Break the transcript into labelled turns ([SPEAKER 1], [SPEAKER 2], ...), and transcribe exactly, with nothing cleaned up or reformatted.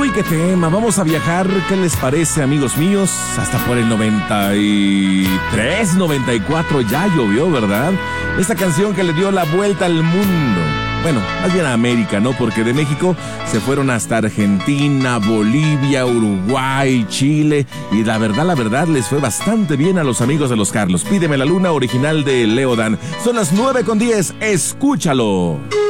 [SPEAKER 1] Uy, qué tema, vamos a viajar, ¿qué les parece, amigos míos? Hasta por el noventa y tres, noventa y cuatro ya llovió, ¿verdad? Esta canción que le dio la vuelta al mundo. Bueno, más bien a América, ¿no? Porque de México se fueron hasta Argentina, Bolivia, Uruguay, Chile. Y la verdad, la verdad, les fue bastante bien a los amigos de Los Carlos. Pídeme la luna, original de Leo Dan. Son las nueve con diez, escúchalo.